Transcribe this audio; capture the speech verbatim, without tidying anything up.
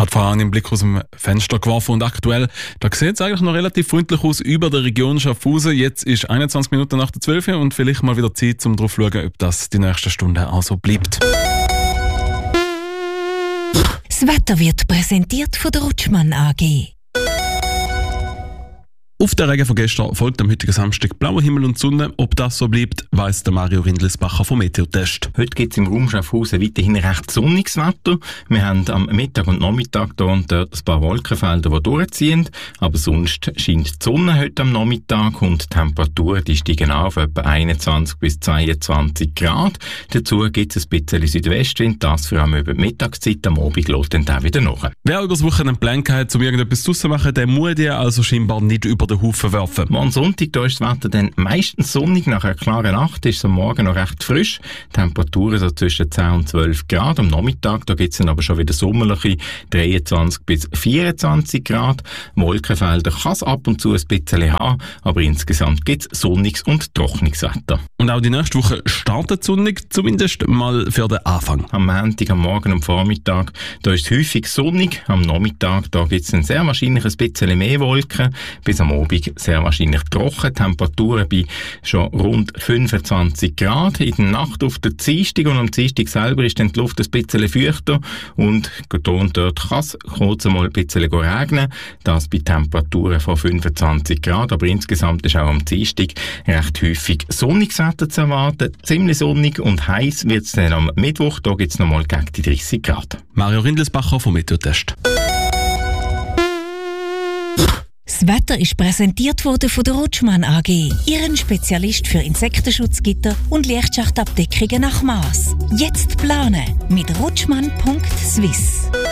gerade vorhin einen Blick aus dem Fenster geworfen und aktuell, da sieht es eigentlich noch relativ freundlich aus über der Region Schaffhausen. Jetzt ist einundzwanzig Minuten nach der zwölf und vielleicht mal wieder Zeit, um drauf zu schauen, ob das die nächsten Stunden auch so bleibt. Das Wetter wird präsentiert von der Rutschmann A G. Auf den Regen von gestern folgt am heutigen Samstag blauer Himmel und Sonne. Ob das so bleibt, weiss der Mario Rindlisbacher vom Meteotest. Heute gibt es im Raum Schaffhausen weiterhin recht sonniges Wetter. Wir haben am Mittag und Nachmittag hier und dort ein paar Wolkenfelder, die durchziehen. Aber sonst scheint die Sonne heute am Nachmittag und die Temperaturen die steigen auf etwa einundzwanzig bis zweiundzwanzig Grad. Dazu gibt es ein bisschen Südwestwind, das vor allem über die Mittagszeit. Am Abend lässt dann auch wieder nach. Wer übers Wochenende Pläne hat, um irgendetwas draussen zu machen, der muss ja also scheinbar nicht über den Haufen werfen. Am Sonntag da ist das Wetter dann meistens sonnig. Nach einer klaren Nacht ist es am Morgen noch recht frisch. Temperaturen so zwischen zehn und zwölf Grad. Am Nachmittag da gibt es dann aber schon wieder sommerliche dreiundzwanzig bis vierundzwanzig Grad. Wolkenfelder kann es ab und zu ein bisschen haben, aber insgesamt gibt es sonniges und trockenes Wetter. Und auch die nächste Woche startet sonnig, zumindest mal für den Anfang. Am Montag, am Morgen und am Vormittag da ist es häufig sonnig. Am Nachmittag da gibt es dann sehr wahrscheinlich ein bisschen mehr Wolken. Bis am Abend sehr wahrscheinlich trocken, Temperaturen bei schon rund fünfundzwanzig Grad. In der Nacht auf der Dienstag und am Dienstag selber ist dann die Luft ein bisschen feuchter und hier und dort kann es kurz einmal ein bisschen regnen. Das bei Temperaturen von fünfundzwanzig Grad, aber insgesamt ist auch am Dienstag recht häufig sonniges Wetter zu erwarten. Ziemlich sonnig und heiß wird es dann am Mittwoch, da gibt es nochmal gegen die dreißig Grad. Mario Rindlisbacher vom Meteotest. Das Wetter ist präsentiert worden von der Rutschmann A G, Ihren Spezialist für Insektenschutzgitter und Lichtschachtabdeckungen nach Maß. Jetzt planen mit rutschmann punkt swiss.